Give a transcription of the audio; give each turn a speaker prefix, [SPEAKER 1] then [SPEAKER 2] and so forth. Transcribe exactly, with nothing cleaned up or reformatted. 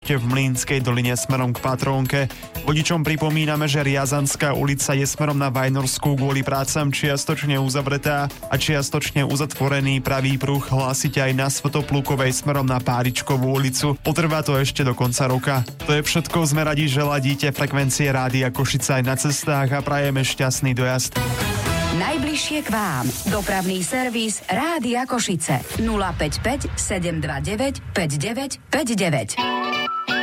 [SPEAKER 1] ešte v Mlynskej doline smerom k Patrónke. Vodičom pripomíname, že Riazanská ulica je smerom na Vajnorskú kvôli prácam čiastočne uzavretá a čiastočne uzatvorený pravý pruh hlásite aj na Svätoplukovej smerom na Páričkovú ulicu. Potrvá to ešte do konca roka. To je všetko, sme radi, že ladíte frekvencie Rádia Košice aj na cestách a prajeme šťastný dojazd.
[SPEAKER 2] Najbližšie k vám. Dopravný servis Rádia Košice. nula päť päť sedem dva deväť päť deväť päť deväť.